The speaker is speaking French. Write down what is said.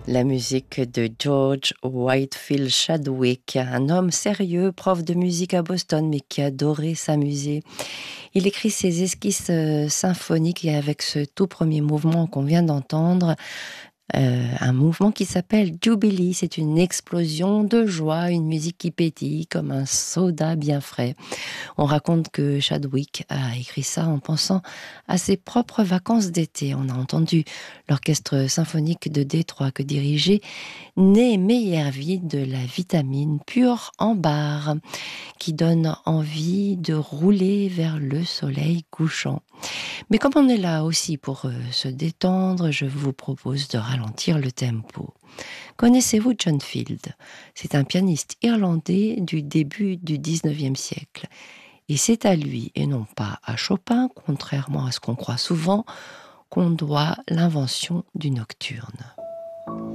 La musique de George Whitefield Chadwick, un homme sérieux, prof de musique à Boston, mais qui adorait s'amuser. Il écrit ses esquisses symphoniques et avec ce tout premier mouvement qu'on vient d'entendre, un mouvement qui s'appelle Jubilee. C'est une explosion de joie, une musique qui pétille comme un soda bien frais. On raconte que Chadwick a écrit ça en pensant à ses propres vacances d'été. On a entendu l'orchestre symphonique de Détroit que dirigeait Né Meyervi de la vitamine pure en barre qui donne envie de rouler vers le soleil couchant. Mais comme on est là aussi pour se détendre, je vous propose de ralentir le tempo. Connaissez-vous John Field? C'est un pianiste irlandais du début du 19e siècle. Et c'est à lui, et non pas à Chopin, contrairement à ce qu'on croit souvent, qu'on doit l'invention du nocturne.